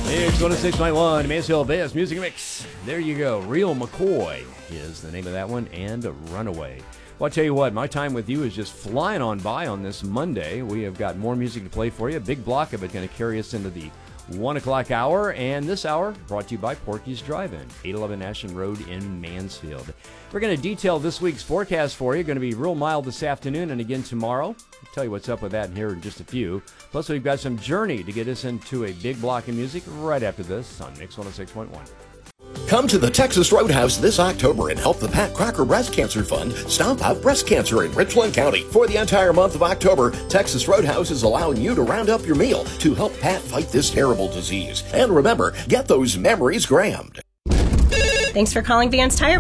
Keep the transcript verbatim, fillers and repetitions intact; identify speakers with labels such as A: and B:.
A: It's one oh six point one, Mansfield Best Music Mix. There you go. Real McCoy is the name of that one, and Runaway. Well, I'll tell you what, my time with you is just flying on by on this Monday. We have got more music to play for you. A big block of it going to carry us into the one o'clock hour, and this hour brought to you by Porky's Drive-In, eight eleven Ashland Road in Mansfield. We're going to detail this week's forecast for you. Going to be real mild this afternoon and again tomorrow. I'll tell you what's up with that in here in just a few. Plus, we've got some Journey to get us into a big block of music right after this on Mix one oh six point one.
B: Come to the Texas Roadhouse this October and help the Pat Crocker Breast Cancer Fund stomp out breast cancer in Richland County. For the entire month of October, Texas Roadhouse is allowing you to round up your meal to help Pat fight this terrible disease. And remember, get those memories grammed.
C: Thanks for calling Vance Tire